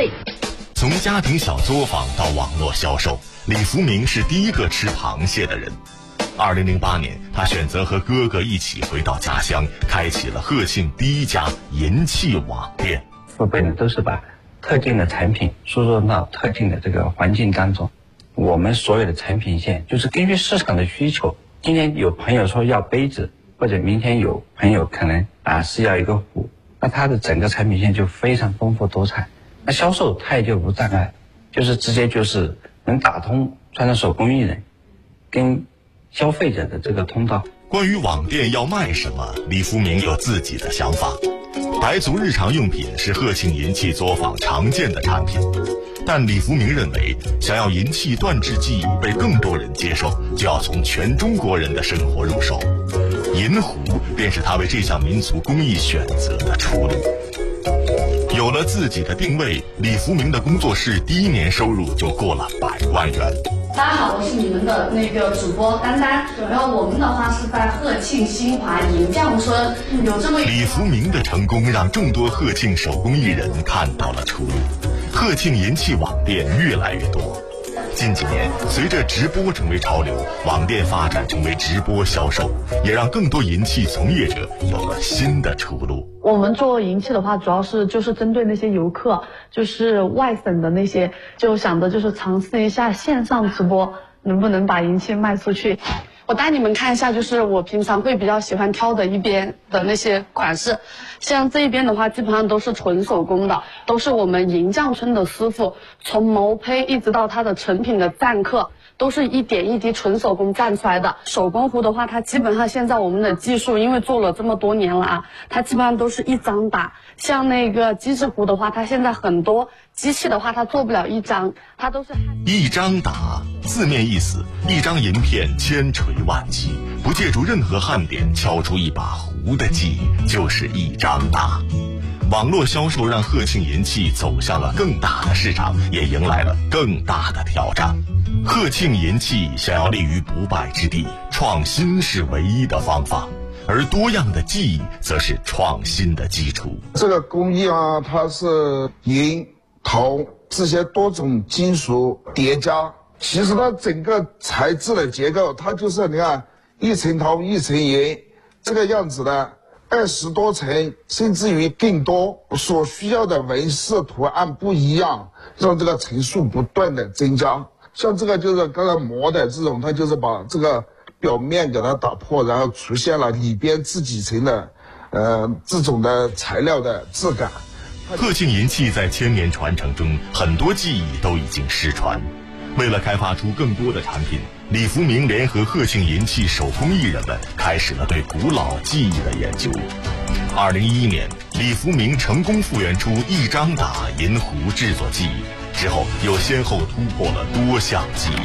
倍。 从家庭小作坊到网络销售，李福明是第一个吃螃蟹的人。2008年，他选择和哥哥一起回到家乡，开启了鹤庆第一家银器网店。 父辈呢，都是把特定的产品输入到特定的这个环境当中。我们所有的产品线就是根据市场的需求。今天有朋友说要杯子，或者明天有朋友可能是要一个壶，那它的整个产品线就非常丰富多彩。那销售它也就无障碍，就是直接就是能打通传统手工艺人跟消费者的这个通道。 关于网店要卖什么，李福明有自己的想法。白族日常用品是鹤庆银器作坊常见的产品，但李福明认为，想要银器锻制技艺被更多人接受，就要从全中国人的生活入手。银壶便是他为这项民族工艺选择的出路。有了自己的定位，李福明的工作室第一年收入就过了100万元。 大家好，我是你们的那个主播丹丹。然后我们的话是在鹤庆新华银匠村，有这么李福明的成功让众多鹤庆手工艺人看到了出路，鹤庆银器网店越来越多。近几年，随着直播成为潮流，网店发展成为直播销售，也让更多银器从业者有了新的出路。 我们做银器的话，主要是就是针对那些游客，就是外省的那些，就想着就是尝试一下线上直播，能不能把银器卖出去。我带你们看一下，就是我平常会比较喜欢挑的一边的那些款式，像这一边的话，基本上都是纯手工的，都是我们银匠村的师傅从毛坯一直到它的成品的錾刻，都是一点一滴纯手工蘸出来的。手工壶的话，它基本上现在我们的技术，因为做了这么多年了啊，它基本上都是一张打。像那个机制壶的话，它现在很多机器的话，它做不了一张，它都是一张打，字面意思，一张银片千锤万击，不借助任何焊点敲出一把壶的技艺，就是一张打。网络销售让鹤庆银器走向了更大的市场，也迎来了更大的挑战。鹤庆银器想要立于不败之地，创新是唯一的方法，而多样的技艺则是创新的基础。 这个工艺啊，它是银、铜这些多种金属叠加，其实它整个材质的结构，它就是你看一层铜一层银这个样子的，20多层甚至于更多，所需要的纹饰图案不一样，让这个层数不断的增加。像这个就是刚刚磨的这种，它就是把这个表面给它打破，然后出现了里边自己层的这种的材料的质感。 鹤庆银器在千年传承中，很多技艺都已经失传。为了开发出更多的产品，李福明联合鹤庆银器手工艺人们开始了对古老技艺的研究。2011年，李福明成功复原出一张打银壶制作技艺，之后又先后突破了多项技艺。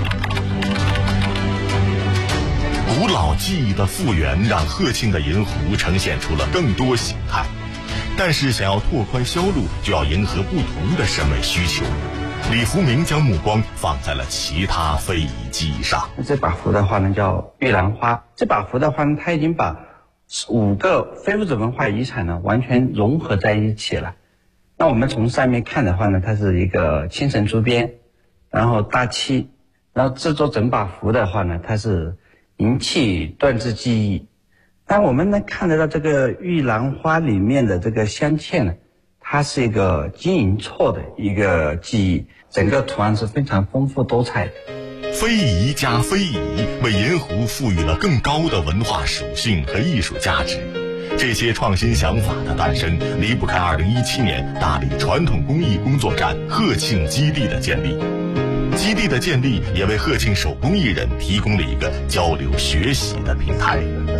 古老技艺的复原让鹤庆的银壶呈现出了更多形态，但是想要拓宽销路，就要迎合不同的审美需求。李福明将目光放在了其他非遗技艺上。 这把壶的话呢叫玉兰花，这把壶的话呢，它已经把5个非物质文化遗产呢完全融合在一起了。那我们从上面看的话呢，它是一个青绳竹编，然后大漆，然后制作整把壶的话呢，它是银器锻制技艺。但我们能看得到这个玉兰花里面的这个镶嵌呢，它是一个金银错的一个技艺，整个图案是非常丰富多彩的。 非遗加非遗，为银壶赋予了更高的文化属性和艺术价值。这些创新想法的诞生，离不开2017年大理传统工艺工作站鹤庆基地的建立。基地的建立也为鹤庆手工艺人提供了一个交流学习的平台。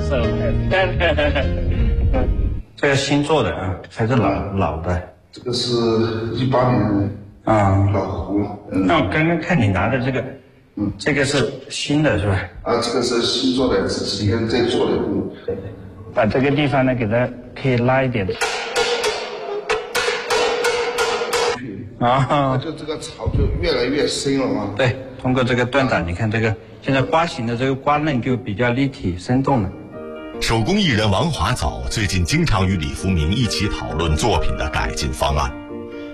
这个新做的啊，还是老的。 这个是18年老壶了。 那我刚刚看你拿的这个，这个是新的是吧？ 这个是新做的，是今天在做的。 对，把这个地方呢给它可以拉一点。 就这个槽就越来越深了嘛。 对，通过这个锻打，你看这个现在刮形的这个刮刃就比较立体生动了。 手工艺人王华藻最近经常与李福明一起讨论作品的改进方案。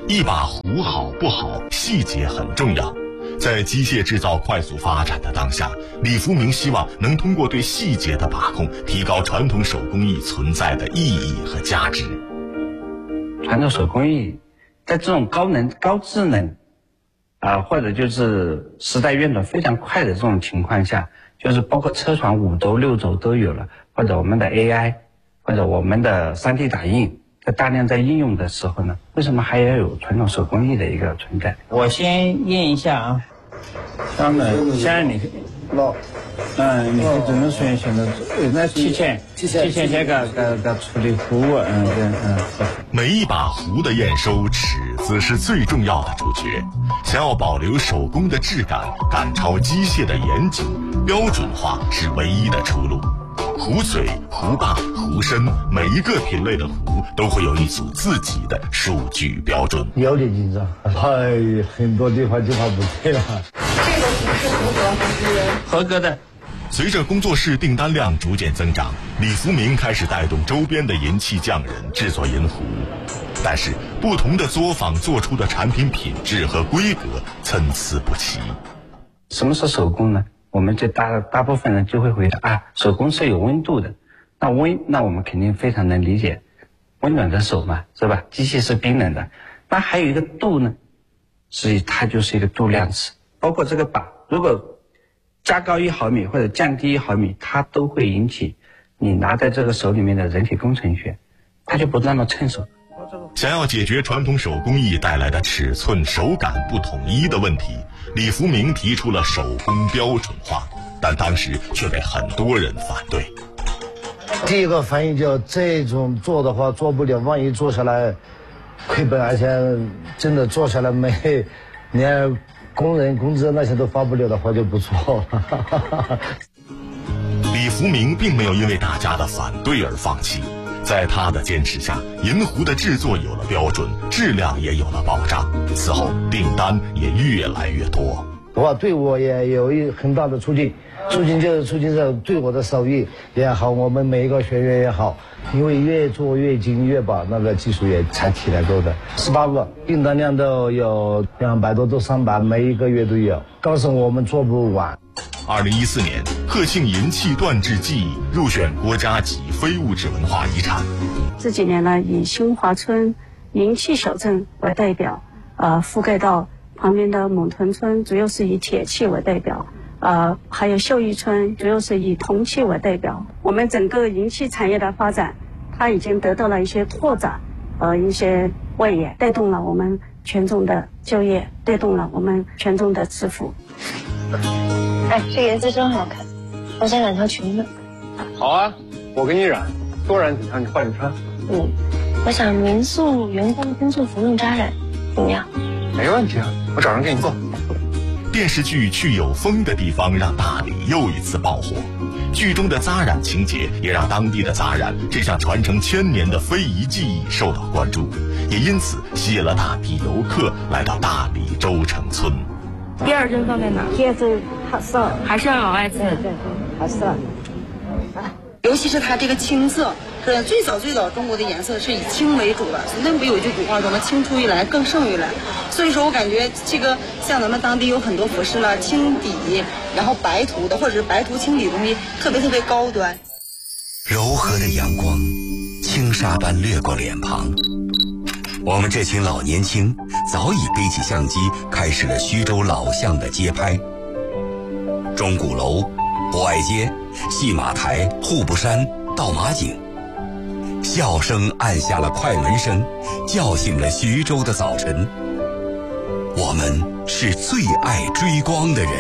一把壶好不好，细节很重要。在机械制造快速发展的当下，李福明希望能通过对细节的把控，提高传统手工艺存在的意义和价值。 传统手工艺在这种高智能或者就是时代运转非常快的这种情况下，就是包括车床5轴6轴都有了，或者我们的 AI 或者我们的3D 打印大量在应用的时候呢，为什么还要有传统手工艺的一个存在？我先验一下啊，当然现在你你可以只能选择那提前先个处理服务每一把壶的验收，尺子是最重要的主角。想要保留手工的质感，赶超机械的严谨，标准化是唯一的出路。壶嘴、壶把、壶身，每一个品类的壶都会有一组自己的数据标准。 有点紧张，很多地方就怕不对了。 这个壶是合格还是合格的？ 随着工作室订单量逐渐增长，李福明开始带动周边的银器匠人制作银壶。但是不同的作坊做出的产品品质和规格参差不齐。 什么是手工呢？我们这大部分人就会回答手工是有温度的。那我们肯定非常能理解，温暖的手嘛，是吧？机械是冰冷的。那还有一个度呢，所以它就是一个度量尺。包括这个把，如果加高1毫米或者降低1毫米，它都会引起你拿在这个手里面的人体工程学，它就不那么称手。 想要解决传统手工艺带来的尺寸手感不统一的问题，李福明提出了手工标准化，但当时却被很多人反对。 第一个反应就这种做的话做不了，万一做下来亏本，而且真的做下来连工人工资那些都发不了的话就不错了。 李福明并没有因为大家的反对而放弃，在他的坚持下，银壶的制作有了标准，质量也有了保障，此后订单也越来越多。 对我也有很大的促进就是促进着对我的手艺也好，我们每一个学员也好，因为越做越精，越把那个技术也才起来够的。18个订单量都有200多，都300，每一个月都有，告诉我们做不完。 2014年，贺庆银器锻制技艺入选国家级非物质文化遗产。 这几年呢，以新华村银器小镇为代表，覆盖到旁边的蒙屯村，主要是以铁器为代表，还有秀义村，主要是以铜器为代表。我们整个银器产业的发展，它已经得到了一些拓展和一些外延，带动了我们群众的就业，带动了我们群众的致富。 这颜色真好看，我想染条裙子。 好啊，我给你染，多染几条你换着穿。 我想民宿员工工作服用扎染，怎么样？ 没问题啊，我找人给你做。 电视剧《去有风的地方》让大理又一次爆火，剧中的扎染情节也让当地的扎染这项传承1000年的非遗技艺受到关注，也因此吸引了大批游客来到大理州城村。 第二针放在哪？ 第二针好色， 还是要往外刺？ 对，好色。 尤其是它这个青色，是最早中国的颜色是以青为主的。那不有一句古话说吗？青出于蓝更胜于蓝。所以说我感觉这个像咱们当地有很多服饰了，青底然后白涂的，或者是白涂青底的东西，特别高端。 柔和的阳光，轻纱般掠过脸庞。我们这群老年轻早已背起相机，开始了徐州老巷的街拍。钟鼓楼、博爱街、戏马台、户部山、到马井，笑声按下了快门声，叫醒了徐州的早晨。我们是最爱追光的人。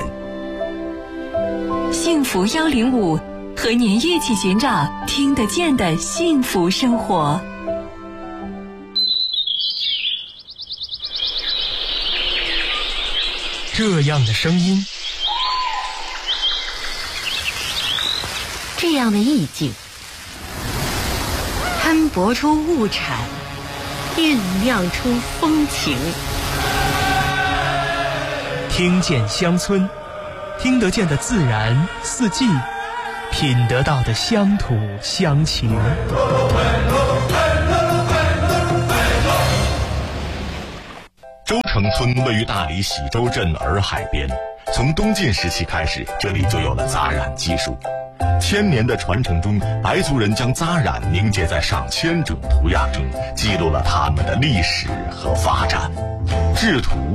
幸福105，和您一起寻找听得见的幸福生活。 这样的声音， 这样的意境，摊薄出物产，酝酿出风情。 听见乡村，听得见的自然四季，品得到的乡土乡情。 周城村位于大理喜洲镇洱海边，从东晋时期开始，这里就有了扎染技术。千年的传承中，白族人将扎染凝结在上千种图样中，记录了他们的历史和发展。制图、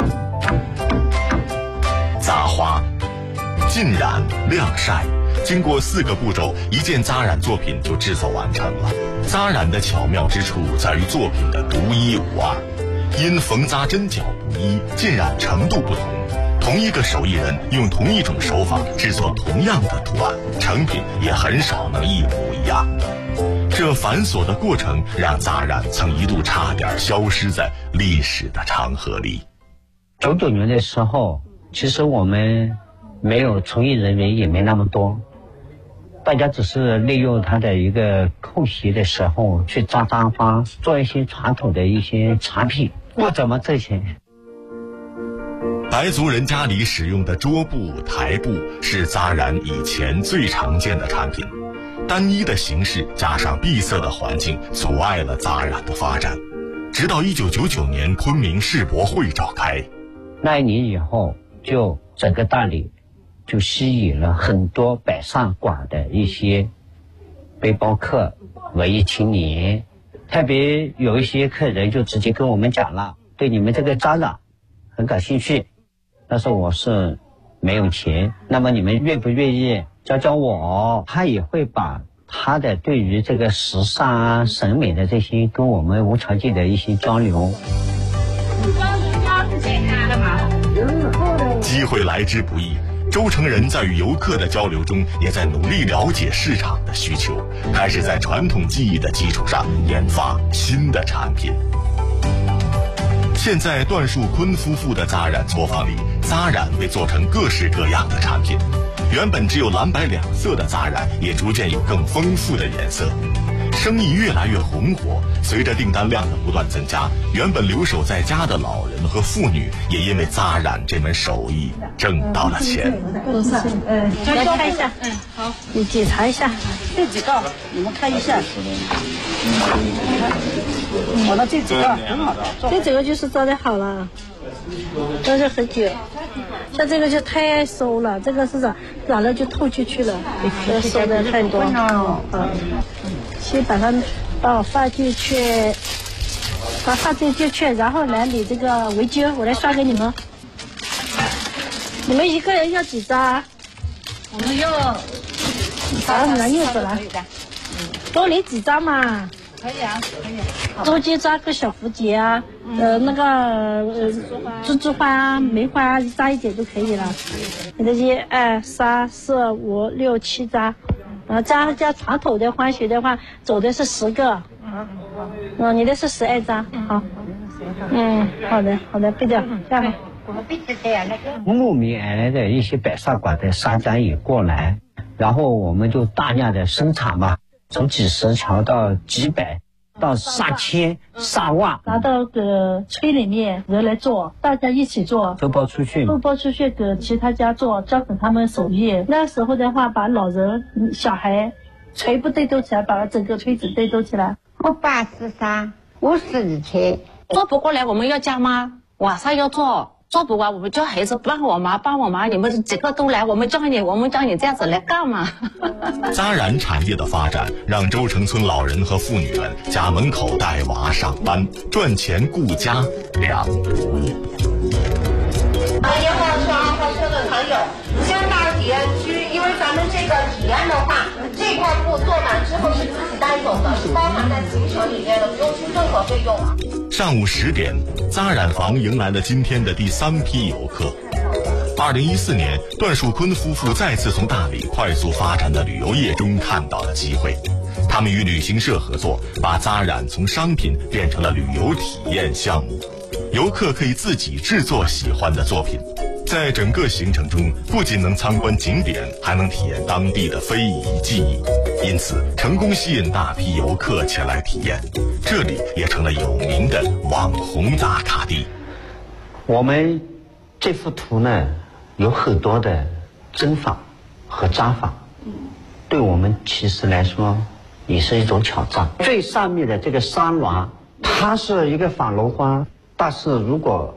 扎花、浸染、晾晒，经过4个步骤，一件扎染作品就制作完成了。扎染的巧妙之处在于作品的独一无二，因缝扎针脚不一，浸染程度不同，同一个手艺人用同一种手法制作同样的图案，成品也很少能一模一样。这繁琐的过程让扎染曾一度差点消失在历史的长河里。 99年的时候，其实我们没有从业人员，也没那么多，大家只是利用他的一个空隙的时候去扎花，做一些传统的一些产品，不怎么挣钱。 白族人家里使用的桌布、台布是扎染以前最常见的产品，单一的形式加上闭塞的环境阻碍了扎染的发展。直到1999年昆明世博会召开， 那一年以后，就整个大理就吸引了很多北上广的一些背包客、文艺青年，特别有一些客人就直接跟我们讲了，对你们这个扎染很感兴趣，但是我是没有钱，那么你们愿不愿意教我？他也会把他的对于这个时尚啊、审美的这些跟我们无条件的一些交流。 机会来之不易，周城人在与游客的交流中，也在努力了解市场的需求，开始在传统技艺的基础上研发新的产品。现在段树坤夫妇的扎染作坊里，扎染被做成各式各样的产品，原本只有蓝白两色的扎染，也逐渐有更丰富的颜色。生意越来越红火，随着订单量的不断增加，原本留守在家的老人和妇女也因为扎染这门手艺挣到了钱。 来看一下，好，你检查一下这几个，你们看一下。好了，这几个很好的，这几个就是扎得好了，扎得很久。像这个就太收了，这个是染了就透进去了，收的太多。先把它放进去，放进去，然后呢，你这个围巾我来刷给你们。你们一个人要几扎？我们要拿柚子来，多领几张嘛。可以啊，可以。中间扎个小蝴蝶啊，那个蜘蛛花啊、梅花啊，扎一点就可以了。你这些2、3、4、5、6、7扎。加传统的欢喜的话，走的是10个。你的是12张。好。好的，背掉，下来。 慕名而来的一些北上广的商家也过来，然后我们就大量的生产嘛，从几十条到几百，到上千、上万， 拿到村里面人来做，大家一起做， 都包出去给其他家做，教给他们手艺。那时候的话，把老人、小孩全部带动起来，把整个村子带动起来。 我83，我12岁， 做不过来我们要加吗？晚上要做不完，我们叫孩子帮我忙，你们几个都来，我们教你这样子来干嘛？ 扎染产业的发展，让周城村老人和妇女们家门口带娃上班，赚钱顾家两不误。 也好车的朋友，先到体验区，因为咱们这个体验的话，这块布做完之后是自己带走的，是包含在行程里面的，不用出任何费用啊。 上午10点，扎染房迎来了今天的第3批游客。2014年，段树坤夫妇再次从大理快速发展的旅游业中看到了机会，他们与旅行社合作，把扎染从商品变成了旅游体验项目。游客可以自己制作喜欢的作品，在整个行程中不仅能参观景点，还能体验当地的非遗技艺，因此成功吸引大批游客前来体验，这里也成了有名的网红打卡地。 我们这幅图呢，有很多的针法和扎法，对我们其实来说也是一种挑战。最上面的这个山峦，它是一个仿龙花， 但是如果